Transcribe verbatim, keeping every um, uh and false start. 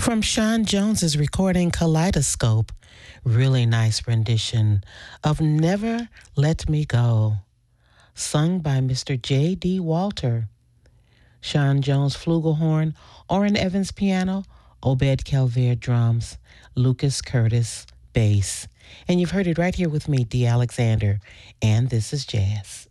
From Sean Jones's recording Kaleidoscope, really nice rendition of Never Let Me Go, sung by Mister J D. Walter. Sean Jones flugelhorn, Orrin Evans piano, Obed Calvaire drums, Lucas Curtis bass. And you've heard it right here with me, Dee Alexander, and this is Jazz.